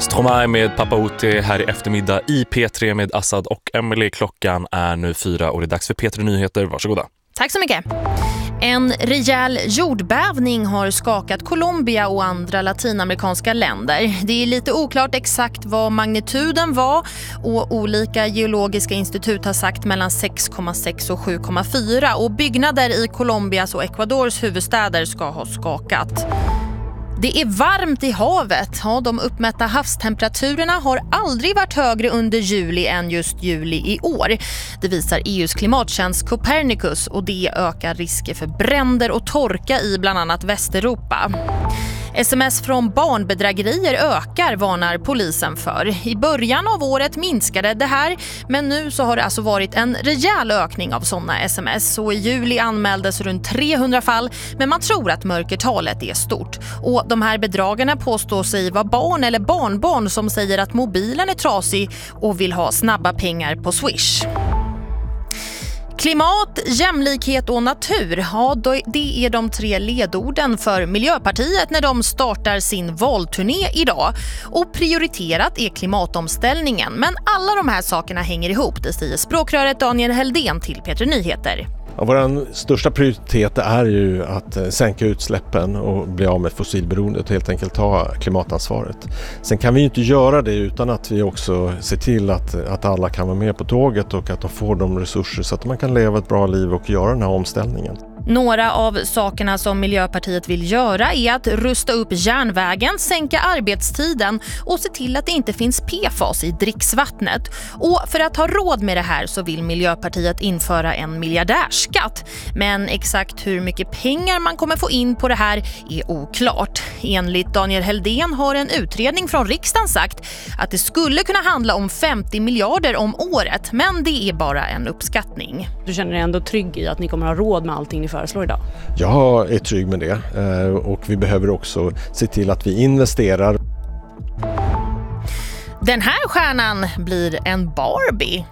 Stromae med Papa Ote här i eftermiddag i P3 med Assad och Emily. Klockan är nu 4 och det är dags för P3 Nyheter. Varsågoda. Tack så mycket. En rejäl jordbävning har skakat Colombia och andra latinamerikanska länder. Det är lite oklart exakt vad magnituden var och olika geologiska institut har sagt mellan 6,6 och 7,4 och byggnader i Colombias och Ecuadors huvudstäder ska ha skakat. Det är varmt i havet. Ja, de uppmätta havstemperaturerna har aldrig varit högre under juli än just juli i år. Det visar EUs klimattjänst Copernicus och det ökar risker för bränder och torka i bland annat Västeuropa. SMS från barnbedrägerier ökar, varnar polisen för. I början av året minskade det här, men nu så har det alltså varit en rejäl ökning av sådana sms. Så i juli anmäldes runt 300 fall, men man tror att mörkertalet är stort. Och de här bedragarna påstår sig vara barn eller barnbarn som säger att mobilen är trasig och vill ha snabba pengar på Swish. Klimat, jämlikhet och natur, ja, det är de 3 ledorden för Miljöpartiet när de startar sin valturné idag. Och prioriterat är klimatomställningen, men alla de här sakerna hänger ihop, det säger språkröret Daniel Heldén till P3 Nyheter. Ja, vår största prioritet är ju att sänka utsläppen och bli av med fossilberoendet och helt enkelt ta klimatansvaret. Sen kan vi ju inte göra det utan att vi också ser till att alla kan vara med på tåget och att de får de resurser så att man kan leva ett bra liv och göra den här omställningen. Några av sakerna som Miljöpartiet vill göra är att rusta upp järnvägen, sänka arbetstiden och se till att det inte finns PFAS i dricksvattnet. Och för att ha råd med det här så vill Miljöpartiet införa en miljardärskatt. Men exakt hur mycket pengar man kommer få in på det här är oklart. Enligt Daniel Heldén har en utredning från riksdagen sagt att det skulle kunna handla om 50 miljarder om året, men det är bara en uppskattning. Du känner dig ändå trygg i att ni kommer ha råd med allting ni föreslår idag? Jag är trygg med det och vi behöver också se till att vi investerar. Den här stjärnan blir en Barbie.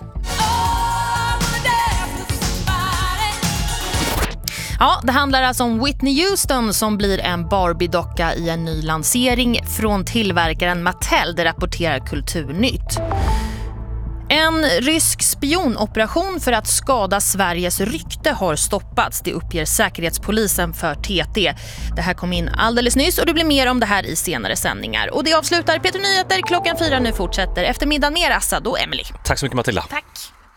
Ja, det handlar alltså om Whitney Houston som blir en Barbie-docka i en ny lansering från tillverkaren Mattel, det rapporterar Kulturnytt. En rysk spionoperation för att skada Sveriges rykte har stoppats. Det uppger Säkerhetspolisen för TT. Det här kom in alldeles nyss och det blir mer om det här i senare sändningar. Och det avslutar P3 Nyheter. Klockan 4 nu fortsätter eftermiddagen med Assad och Emily. Tack så mycket Matilda. Tack.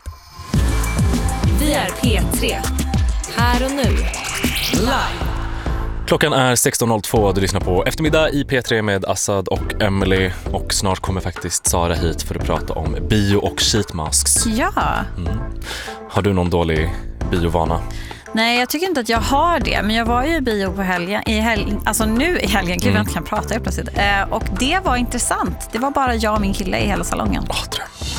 Vi är P3. Här och nu. Live. Klockan är 16.02 och du lyssnar på eftermiddag i P3 med Assad och Emily. Och snart kommer faktiskt Sara hit för att prata om bio och sheetmasks. Ja. Har du någon dålig biovana? Nej, jag tycker inte att jag har det. Men jag var ju i bio på helgen. Alltså nu i helgen. Gud, jag inte kan prata plötsligt. Och det var intressant. Det var bara jag och min kille i hela salongen. Dröm.